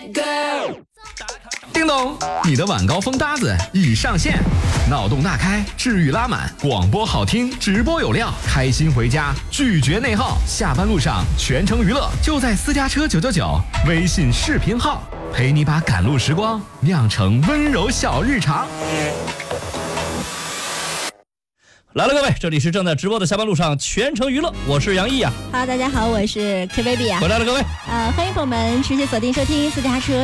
叮咚，你的晚高峰搭子已上线，脑洞大开，治愈拉满，广播好听，直播有料，开心回家，拒绝内耗，下班路上全程娱乐，就在私家车999微信视频号，陪你把赶路时光酿成温柔小日常。 来了各位，这里是正在直播的下班路上全程娱乐，我是杨毅啊。 Hello， 大家好，我是 K Baby 啊。 回来了各位， 欢迎朋友们持续锁定收听私家车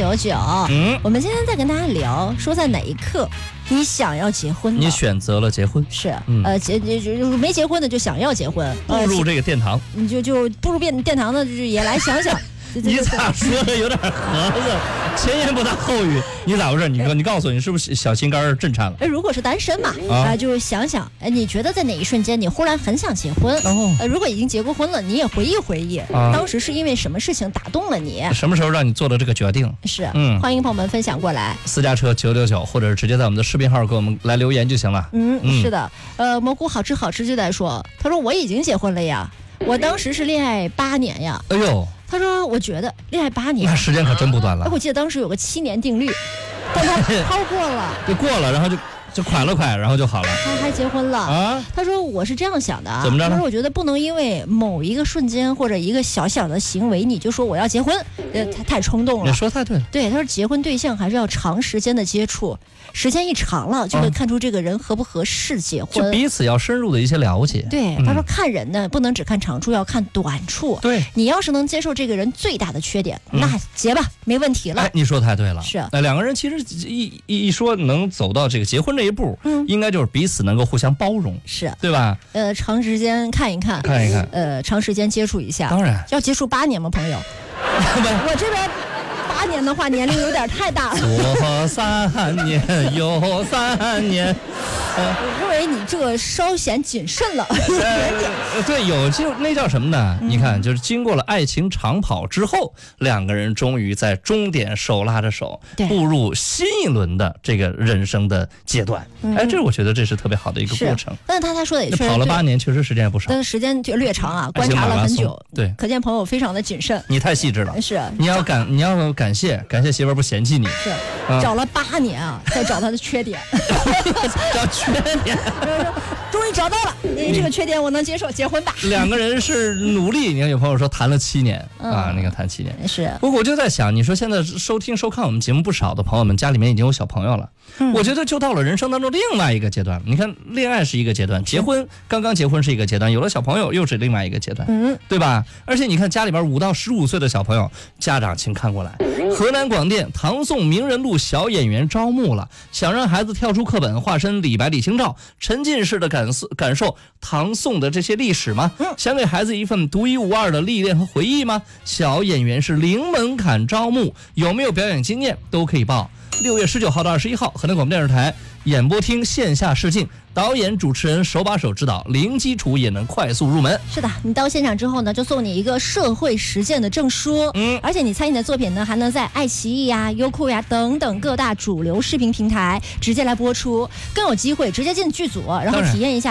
999。我们今天在跟大家聊，说在哪一刻你想要结婚了， 你选择了结婚， 是没结婚的就想要结婚， 步入这个殿堂， 你就步入殿堂的，就是也来想想。 你咋说的有点盒子，前言不搭后语，你咋回事？你告诉我，你是不是小心肝震颤了？ 如果是单身嘛，就想想，你觉得在哪一瞬间你忽然很想结婚？如果已经结过婚了，你也回忆，当时是因为什么事情打动了你？ 什么时候让你做的这个决定？ 是，欢迎朋友们分享过来， 私家车999，或者是直接在我们的视频号给我们来留言就行了。 是的，蘑菇好吃就在说，他说我已经结婚了呀，我当时是恋爱8年呀。 哎呦。 他说：“我觉得恋爱8年， 那时间可真不短了。 我记得当时有个7年定律，但他超过了， 就过了，然后就快了，然后就好了。 他还结婚了啊！他说我是这样想的啊， 怎么着呢？ 他说我觉得不能因为某一个瞬间或者一个小小的行为，你就说我要结婚，太冲动了。 你说太对了。 对，他说结婚对象还是要长时间的接触，时间一长了就会看出这个人合不合适结婚， 就彼此要深入的一些了解。 对，他说看人呢，不能只看长处，要看短处。 对， 你要是能接受这个人最大的缺点，那结吧，没问题了。 哎，你说太对了。 是， 两个人其实一说能走到这个结婚这一步，应该就是彼此能够互相包容， 是对吧？ 长时间看一看，长时间接触一下。 当然， 要接触8年吗，朋友？我这边8年的话，年龄有点太大了。 左3年，右3年。 我认为你这稍显谨慎了。 对，那叫什么呢？你看，就是经过了爱情长跑之后，两个人终于在终点手拉着手，步入新一轮的这个人生的阶段。我觉得这是特别好的一个过程。 但是他说的也确实， 跑了8年，确实时间也不少， 但是时间就略长啊，观察了很久。 对， 可见朋友非常的谨慎。 你太细致了。 是， 你要感谢媳妇儿不嫌弃你。 是，找了8年啊，再找他的缺点。 找缺点。 终于找到了，这个缺点我能接受，结婚吧。 两个人是努力，你看有朋友说谈了7年啊，你看谈7年是。 不过我就在想，你说现在收看我们节目不少的朋友们，家里面已经有小朋友了，我觉得就到了人生当中另外一个阶段了。你看，恋爱是一个阶段，刚刚结婚是一个阶段，有了小朋友又是另外一个阶段，对吧？而且你看家里边5到15岁的小朋友，家长请看过来，河南广电唐宋名人录小演员招募了，想让孩子跳出课本，化身李白、李清照，沉浸式的感受唐宋的这些历史吗？想给孩子一份独一无二的历练和回忆吗？小演员是零门槛招募，有没有表演经验都可以报。6月19号到21号，河南广播电视台演播厅线下试镜，导演主持人手把手指导，零基础也能快速入门。 是的，你到现场之后呢，就送你一个社会实践的证书。而且你参与的作品呢，还能在爱奇艺呀、优酷呀等等各大主流视频平台直接来播出，更有机会直接进剧组，然后体验一下